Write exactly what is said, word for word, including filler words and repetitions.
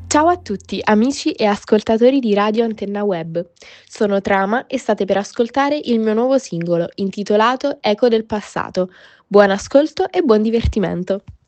Ciao a tutti, amici e ascoltatori di Radio Antenna Web. Sono Trama e state per ascoltare il mio nuovo singolo intitolato Eco del passato. Buon ascolto e buon divertimento.